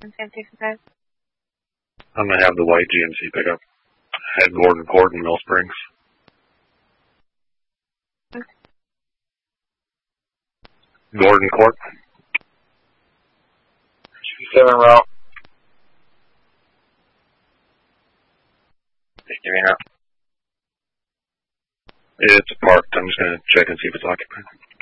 1055. I'm going to have the white GMC pickup at Gordon Court in Mill Springs. Gordon Court. 7 route. It's parked. I'm just going to check and see if it's occupied.